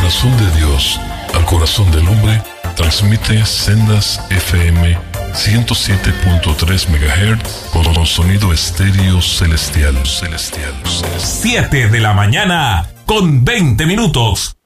corazón de Dios al corazón del hombre, transmite Sendas FM 107.3 MHz con sonido estéreo celestial. 7 de la mañana con 20 minutos.